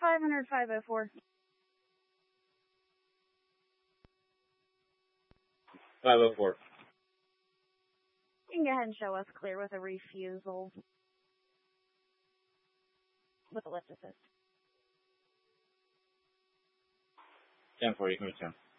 500 504. 504. You can go ahead and show us clear with a refusal. With a lift assist. 10-4, you can return.